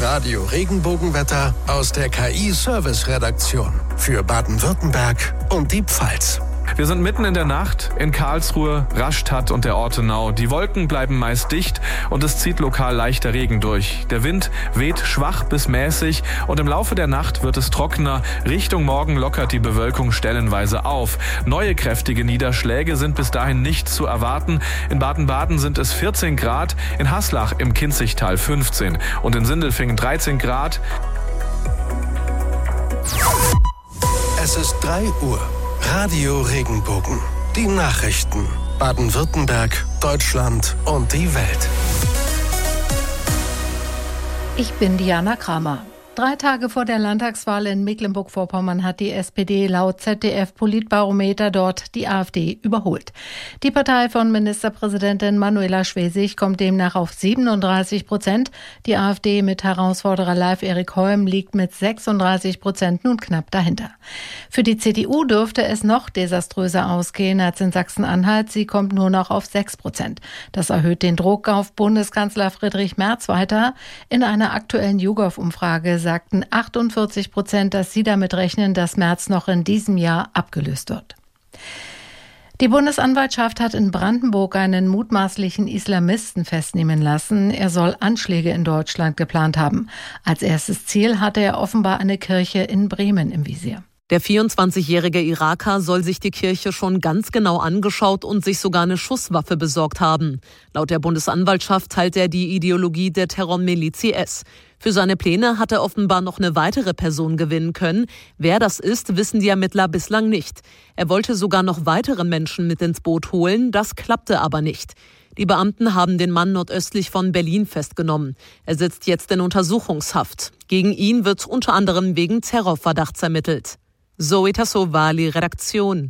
Radio Regenbogenwetter aus der KI-Service-Redaktion für Baden-Württemberg und die Pfalz. Wir sind mitten in der Nacht in Karlsruhe, Rastatt und der Ortenau. Die Wolken bleiben meist dicht und es zieht lokal leichter Regen durch. Der Wind weht schwach bis mäßig und im Laufe der Nacht wird es trockener. Richtung Morgen lockert die Bewölkung stellenweise auf. Neue kräftige Niederschläge sind bis dahin nicht zu erwarten. In Baden-Baden sind es 14 Grad, in Haslach im Kinzigtal 15 und in Sindelfingen 13 Grad. Es ist 3 Uhr. Radio Regenbogen. Die Nachrichten. Baden-Württemberg, Deutschland und die Welt. Ich bin Diana Kramer. 3 Tage vor der Landtagswahl in Mecklenburg-Vorpommern hat die SPD laut ZDF-Politbarometer dort die AfD überholt. Die Partei von Ministerpräsidentin Manuela Schwesig kommt demnach auf 37%. Die AfD mit Herausforderer Live-Erik Holm liegt mit 36% nun knapp dahinter. Für die CDU dürfte es noch desaströser ausgehen als in Sachsen-Anhalt. Sie kommt nur noch auf 6%. Das erhöht den Druck auf Bundeskanzler Friedrich Merz weiter. In einer aktuellen YouGov-Umfrage sagten 48%, dass sie damit rechnen, dass Merz noch in diesem Jahr abgelöst wird. Die Bundesanwaltschaft hat in Brandenburg einen mutmaßlichen Islamisten festnehmen lassen. Er soll Anschläge in Deutschland geplant haben. Als erstes Ziel hatte er offenbar eine Kirche in Bremen im Visier. Der 24-jährige Iraker soll sich die Kirche schon ganz genau angeschaut und sich sogar eine Schusswaffe besorgt haben. Laut der Bundesanwaltschaft teilt er die Ideologie der Terrormiliz IS. Für seine Pläne hat er offenbar noch eine weitere Person gewinnen können. Wer das ist, wissen die Ermittler bislang nicht. Er wollte sogar noch weitere Menschen mit ins Boot holen, das klappte aber nicht. Die Beamten haben den Mann nordöstlich von Berlin festgenommen. Er sitzt jetzt in Untersuchungshaft. Gegen ihn wird unter anderem wegen Terrorverdachts ermittelt. Zoe Tassovali, Redaktion.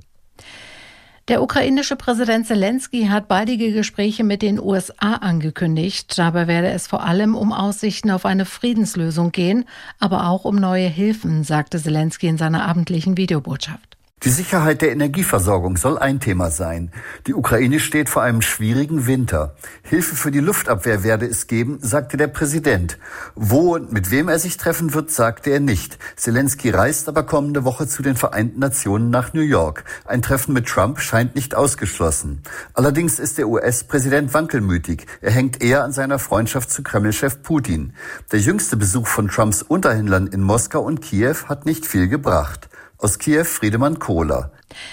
Der ukrainische Präsident Zelensky hat baldige Gespräche mit den USA angekündigt. Dabei werde es vor allem um Aussichten auf eine Friedenslösung gehen, aber auch um neue Hilfen, sagte Zelensky in seiner abendlichen Videobotschaft. Die Sicherheit der Energieversorgung soll ein Thema sein. Die Ukraine steht vor einem schwierigen Winter. Hilfe für die Luftabwehr werde es geben, sagte der Präsident. Wo und mit wem er sich treffen wird, sagte er nicht. Zelensky reist aber kommende Woche zu den Vereinten Nationen nach New York. Ein Treffen mit Trump scheint nicht ausgeschlossen. Allerdings ist der US-Präsident wankelmütig. Er hängt eher an seiner Freundschaft zu Kreml-Chef Putin. Der jüngste Besuch von Trumps Unterhändlern in Moskau und Kiew hat nicht viel gebracht. Aus Kiew Friedemann Kohler.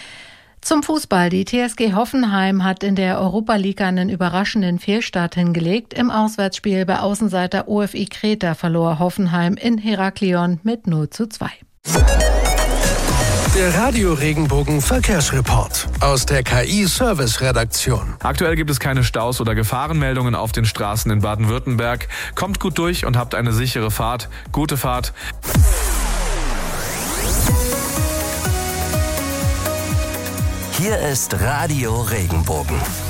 Zum Fußball. Die TSG Hoffenheim hat in der Europa League einen überraschenden Fehlstart hingelegt. Im Auswärtsspiel bei Außenseiter OFI Kreta verlor Hoffenheim in Heraklion mit 0:2. Der Radio Regenbogen Verkehrsreport aus der KI-Service-Redaktion. Aktuell gibt es keine Staus oder Gefahrenmeldungen auf den Straßen in Baden-Württemberg. Kommt gut durch und habt eine sichere Fahrt. Gute Fahrt. Hier ist Radio Regenbogen.